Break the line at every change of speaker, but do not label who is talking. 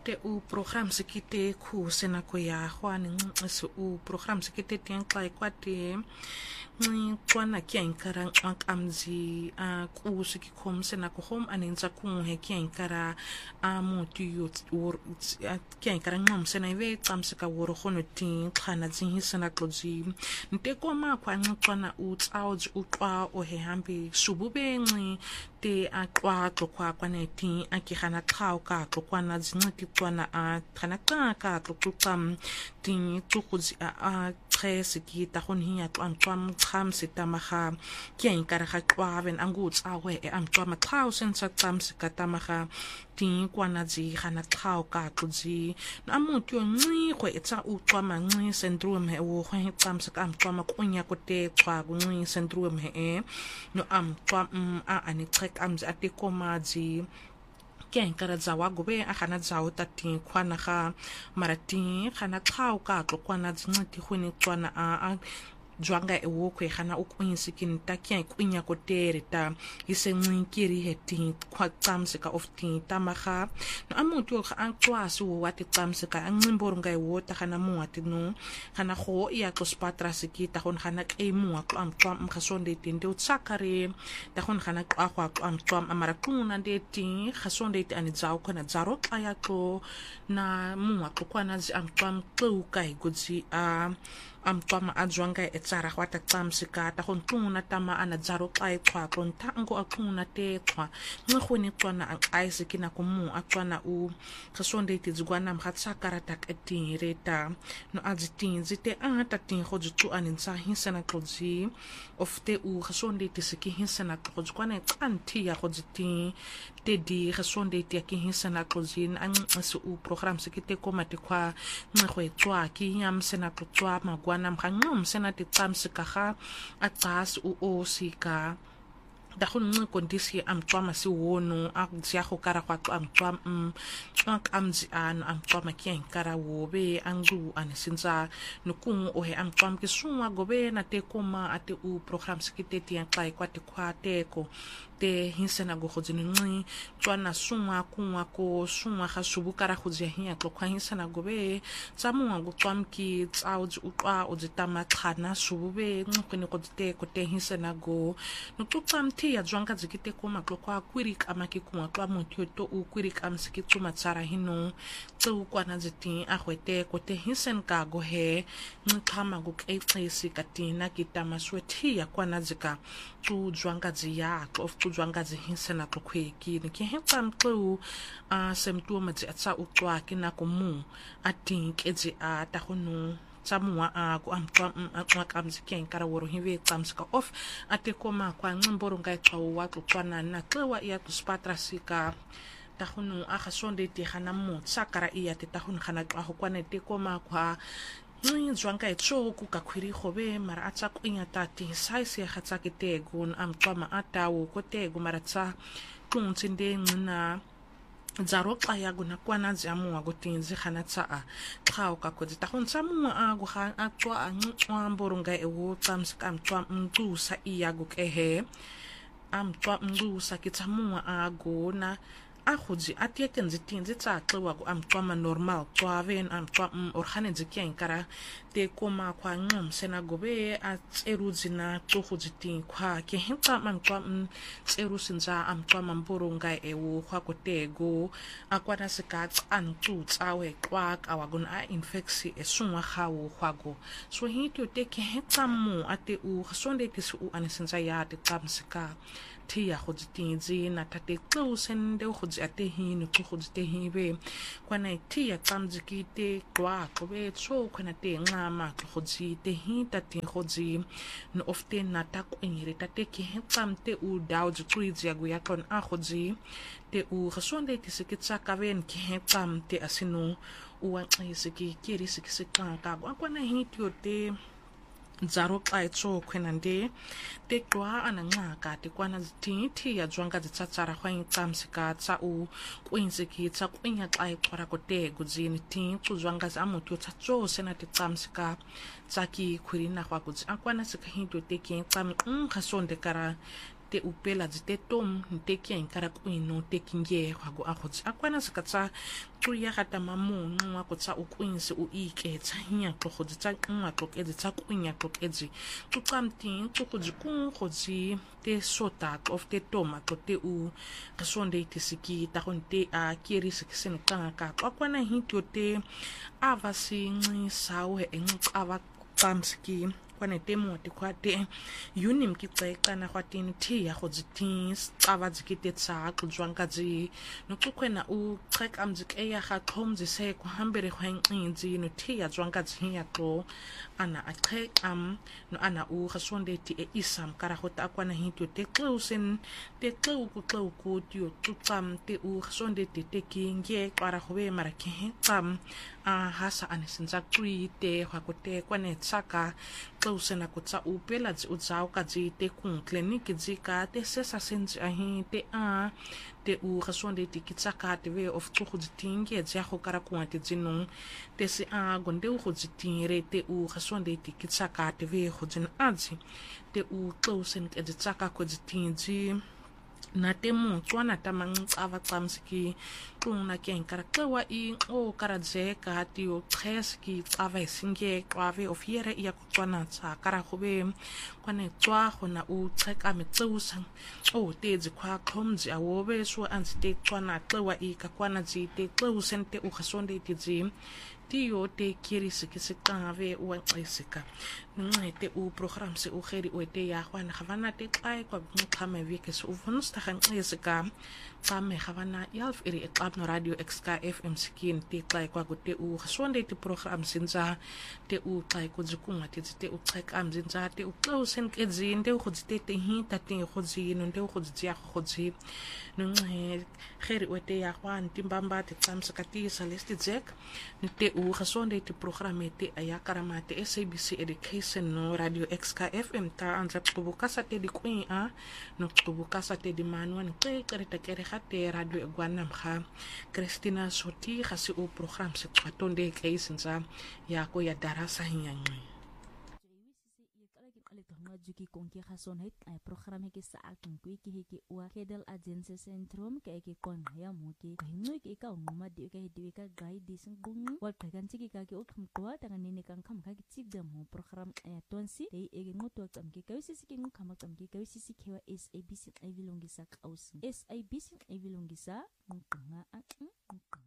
te u program sekite ku sena ko ya hwane nxisi u program sekite tienxa ikwate nxwana kiankara nxakamzi ku sikikhom sena ko hom anenza ku he kiankara amutu yot or kiankara ngom sena ive xamsika woro khono tin xana zinhi sena tlozi nteko ma kwa nxwana u tsauzi uqwa o he hambi subube nxi te aqwa xokwa kwaneti akihana xaw ka xokwana zinxiti xwana xana ka xoxam tin xukuzi tres ki ta khon hiya xam xam sitamaha kiankara xaqwa ven anguts awe amxama thousand saxam sikatamaha tin kwana zi khana xaw ka xuzi namuti onci khwe etsa uxama nci syndrome he wo khwe xam sikam xama kunya kote xwa kunci syndrome he no amxam ani xek amzi atekomazi kiankara zawa gobe akhana zawo tati khwana kha marati khana xaw ka xokwana zinxiti khwini xwana jwanga ewo kwe khana ukunyisikin takia kunya kotere ta isenxinkiri heti khwaqamsika of ti tamaha no amutu kha anqwasi wo wati qamsika anximbor ngai wo ta khana muati no khana kho iya to spatra sikita khon khana emu aqam qam khasonde tinde utsakare ta khon khana qwa qam qam amara kuna ndeti khasonde ti ani zaw khona zaro aya to na mu aqkwana zi am qam quka igudzi amxama ajwanga etsara khwata xamsika ta khontuna tama ana zaro xai xwa konta ngo aquna te xwa nxkhoni xwana aqaisikina kumu aqwana u khasonde tizigwana mkhatsakara taketireta no azitin zite ata tin khoju aninsa hinsana xozi ofte u khasonde tisiki hinsana xoju kwana xanti ya khojitin te di khasonde ti hinsana xozin anxisi u program sikite komate kwa nxkhwe xwa ki yamsena xwa magwana mkhangom sena tixamsika kha aqas u osika da khunqi kondisi amxama siwono akuzia khokara kwa amxam amzi an amxama kiankara wobe angu anisinza nukung ohe amxam kisunwa gobe na tekoma ate u program sikite tianqai kwate kwate ko te hinsena go khojini nqi tswana sunwa kunwa ko sunwa kha subukara khojia hiya tlokha hinsena gobe tsamunga go twamki tsauzi uqwa ozitama khana subube nqini kodite ko te hinsena go nutuqamthi ya jwanga zikite ko maklokwa kwirik amaki kunwa kwa mutyo to u kwirik amsiki tsuma tsara hino tsu kwana ziti akhwete ko te hinsen ka go he nqama go kexesi katina kitama swethi ya kwana zika tu jwanga ziya of jwanga zihinsena tokhweki ki hetsam tlu semtuma zi atsa uqwa kina kumu atink ezi ata khonu tsamwa ku amqamzi kiankara woro hive tsamsika of atekoma kwa nximboro ngai xawa xwana na xewa iya to spatra sika ta khonu akhasonde ti khana mu sakara iya te ta khonu khana xa ho kwana tekoma kwa zwanga etso ku kakhwiri khobe mara atsa kunya tati size ya khatsa ketegun amqama atawo kotego mara tsa kuntsinde ngina zaro xa ya guna kwana zamu wagotinzi khana tsa xaw ka ko ta khon samu go kha atwa amboronga ewo tsamsika amtwa mtusa iya go kehe amtwa mtusa kitsamu go na akhuji atieke nzitinzi tsaxewa ku amxama normal twaven amxwa orkhane zikiankara te koma kwa ngom sena gobe atseruzina tsohujitin kwa ke hentsa amxwa tserusinza amxwa mboronga ewo kwa kotego akwana sika tsantu tsawe kwa kawagun infeksi esunwa khawo khwago so hityo te ke hentsa mu ate u khasonde tisu anisinza ya te tsamsika tia khojitinzi na tate closende khoji ate hinu khojite hibe kwana tia tsamzikite kwa kobe tso kwana te ngama khojite hinta te khoji no ofte na takwingire tate ki hetsamte u dawji kwizi yagu yakon akhoji te u khasonde tisikitsa kaven ki hetsamte asinu uwa isiki kiri sikisika ka kwana hityo te zaro xaitso khwenande te kwa ananqa te kwana zithi ya jwanga zitsatsara khwang tsamsika tsa u kwinsiki tsa kwinya xai xora kote guzini ti xujwanga zamutyo tsatso sena te tsamsika tsaki khwirina khwa gudzi akwana sika hinto te ki tsam khasonde kara te upela te tom te kia inkara kuino te kinge hago ahots akwana sakatsa tuya hata mamu nwa kotsa ukwinsi uike tsa hinya klokhodi tsa nwa klokedi tsa kuinya klokedi tukamti tukudi kunkhodi te sota of te toma to te u kasonde te siki ta honte a kieri sikiseno kanga ka akwana hintyo te avasi ngi sawe engqaba qamski kwane temo te kwate yunim ki tseka kwatini thi ya go dzithi tsaba dzikite tsa kujwanga dzi no tsukwena u trek amdzike ya ga khomzi se ku hambere khwengqinzi no thi ya zwanga dzi ya to ana a trek no ana u gesonde ti e isam kara hota kwana hinto te klausen te klau ku ti o tsutsam te u gesonde te kinge kwara hobe mara ke tsam a hasa anesinza tsui te hwakote kwane tsaka usena kutsa upela dzi utsao ka dzi te kun clinic dzi ka te sesa senzi ahi te a te u gasonde ti kitsaka te way of tsugu dzi tinge dzi go kara kwa te dzinong te se a gonde u go dzi tingere te u gasonde ti kitsaka te way go dzi adzi te u klausen ke dzi tsaka ko dzi tingi na temu tswana tamangcava qamsiki tuna ke inkara kawa I o karadzeka ti o tseski tsava isinge qave of yere ya kutswana tsa kara khobe kwane tswa khona u tseka mitseusa o tezi kwa khomzi awobe so anzi te tswana tlewa I ka kwana dzi te tleusente u khasonde ti dzi tiyo te kirisiki sikave u nxisika nxete u program se u kheri u te ya khwana khavana te xai kwa nxame vike se u vonsta nxisika xame khavana yalf iri eqabno radio xka fm skin te xai kwa te u khasonde te program sinza te u xai ku dzikunga te u xeka amzinza te u closen kedzi nde u khodzite te hinta te khodzi no nde u khodzi ya khodzi nxe kheri u te ya khwan timbamba te tsamsika ti salesti zek te u gesonde te programme te ayakarama te SABC Education no radio XK FM ta anza kubukasa te di kuin a no kubukasa te di manuan te kereta kere te radio egwana mkha Christina Soti khasi u program se twatonde kaisinza yako ya darasa hinyangwe
juki konki khason hit ay program ke sa akin ko ki wa kedal agency centrum ke kon ya mo ki hinoi ke ka nguma de ka guide dising bung wal pagan ti ka ke okham ko ta ni kan kham ka ti de mo program tonsi de e ngoto kam ke ka sisi ke ngam kam ke ka sisi ke wa SABC ay vilongisa kausi SABC ay vilongisa ngqa